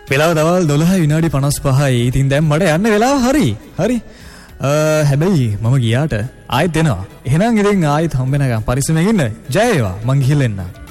වෙලාව දවල් 12 විනාඩි 55යි. ඉතින් දැන් මට යන්න වෙලාව හරි. හැබැයි මම ගියාට ආයෙත් එනවා. එහෙනම් ඉතින් ආයෙත් හම්බ වෙනකම් පරිස්සමෙන් ඉන්න. ජය වේවා. මං ගිහින් එන්නම්.